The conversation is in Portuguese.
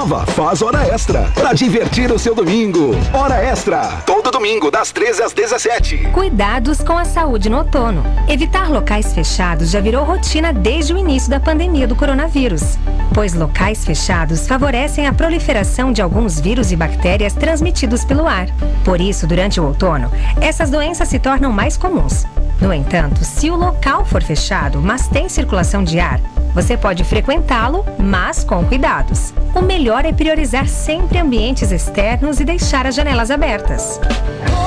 nova, faz hora extra para divertir o seu domingo. Hora Extra, todo domingo das 13 às 17. Cuidados com a saúde no outono. Evitar locais fechados já virou rotina desde o início da pandemia do coronavírus, pois locais fechados favorecem a proliferação de alguns vírus e bactérias transmitidos pelo ar. Por isso, durante o outono, essas doenças se tornam mais comuns. No entanto, se o local for fechado, mas tem circulação de ar, você pode frequentá-lo, mas com cuidados. O melhor é priorizar sempre ambientes externos e deixar as janelas abertas.